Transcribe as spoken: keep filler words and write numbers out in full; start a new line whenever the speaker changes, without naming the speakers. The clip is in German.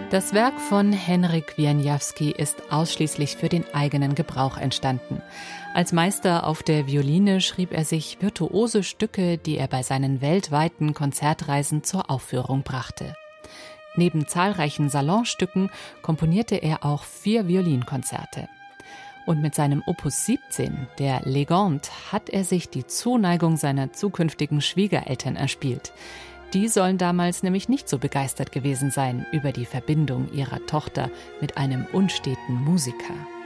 Das Werk von Henryk Wieniawski ist ausschließlich für den eigenen Gebrauch entstanden. Als Meister auf der Violine schrieb er sich virtuose Stücke, die er bei seinen weltweiten Konzertreisen zur Aufführung brachte. Neben zahlreichen Salonstücken komponierte er auch vier Violinkonzerte. Und mit seinem Opus siebzehn, der Legende, hat er sich die Zuneigung seiner zukünftigen Schwiegereltern erspielt. Die sollen damals nämlich nicht so begeistert gewesen sein über die Verbindung ihrer Tochter mit einem unsteten Musiker.